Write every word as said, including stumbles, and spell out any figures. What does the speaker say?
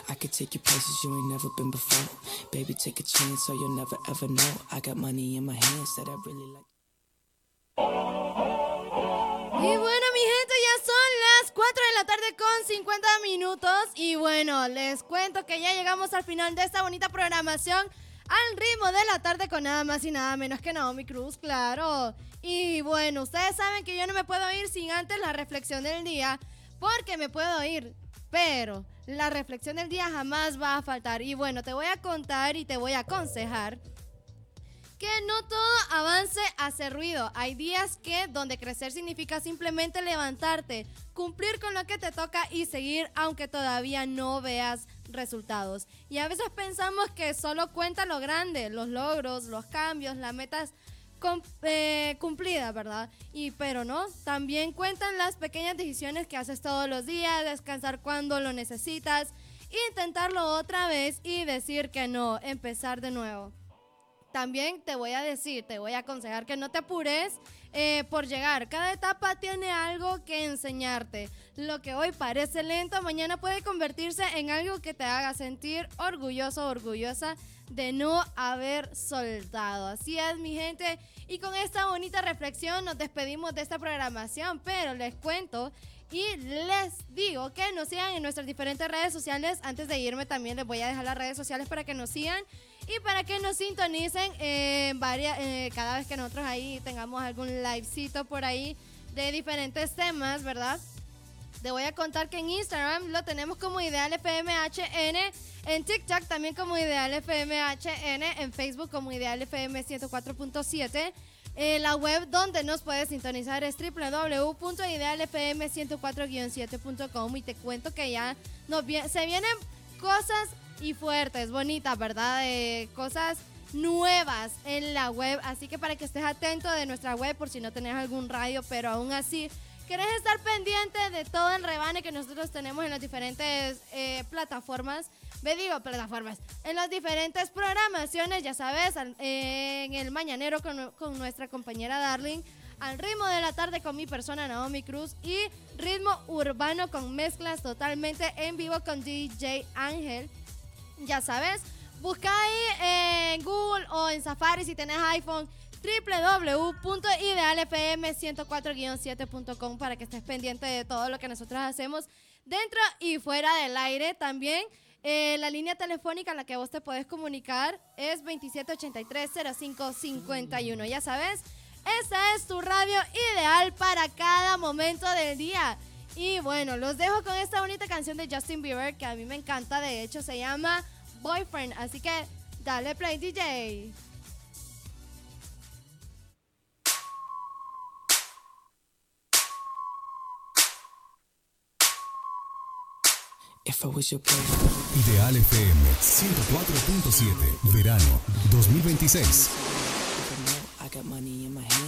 I could take you places you ain't never been before. Baby, take a chance so you'll never ever know. I got money in my hands that I really like. Y bueno, mi gente, ya son las cuatro de la tarde con cincuenta minutos. Y bueno, les cuento que ya llegamos al final de esta bonita programación al ritmo de la tarde con nada más y nada menos que Naomi Cruz, claro. Y bueno, ustedes saben que yo no me puedo ir sin antes la reflexión del día, porque me puedo ir, pero la reflexión del día jamás va a faltar. Y bueno, te voy a contar y te voy a aconsejar que no todo avance hace ruido. Hay días que donde crecer significa simplemente levantarte, cumplir con lo que te toca y seguir aunque todavía no veas resultados. Y a veces pensamos que solo cuenta lo grande, los logros, los cambios, las metas cum- eh, cumplidas, ¿verdad? Y pero no, también cuentan las pequeñas decisiones que haces todos los días, descansar cuando lo necesitas, intentarlo otra vez y decir que no, empezar de nuevo. También te voy a decir, te voy a aconsejar que no te apures eh, por llegar. Cada etapa tiene algo que enseñarte. Lo que hoy parece lento, mañana puede convertirse en algo que te haga sentir orgulloso o orgullosa de no haber soltado. Así es, mi gente. Y con esta bonita reflexión nos despedimos de esta programación, pero les cuento y les digo que nos sigan en nuestras diferentes redes sociales. Antes de irme también les voy a dejar las redes sociales para que nos sigan y para que nos sintonicen eh, varias, eh, cada vez que nosotros ahí tengamos algún livecito por ahí de diferentes temas, ¿verdad? Te voy a contar que en Instagram lo tenemos como Ideal F M H N, en TikTok también como Ideal F M H N, en Facebook como Ideal F M ciento cuatro punto siete. Eh, la web donde nos puedes sintonizar es doble u doble u doble u punto ideal f m ciento cuatro guion siete punto com y te cuento que ya nos vi- se vienen cosas y fuertes, bonitas, ¿verdad? Eh, cosas nuevas en la web, así que para que estés atento de nuestra web por si no tenés algún radio, pero aún así querés estar pendiente de todo el rebane que nosotros tenemos en las diferentes eh, plataformas, me digo plataformas, en las diferentes programaciones, ya sabes, al, eh, en el Mañanero con, con nuestra compañera Darling, al ritmo de la tarde con mi persona Naomi Cruz y ritmo urbano con mezclas totalmente en vivo con D J Ángel, ya sabes, busca ahí en Google o en Safari si tenés iPhone, doble u doble u doble u punto ideal f m ciento cuatro guion siete punto com para que estés pendiente de todo lo que nosotros hacemos dentro y fuera del aire. También eh, la línea telefónica en la que vos te podés comunicar es veintisiete ochenta y tres cero cinco cincuenta y uno. Ya sabes, esa es tu radio ideal para cada momento del día. Y bueno, los dejo con esta bonita canción de Justin Bieber que a mí me encanta, de hecho se llama Boyfriend, así que dale play, D J. If I was your boyfriend. Ideal F M ciento cuatro punto siete, verano dos mil veintiséis.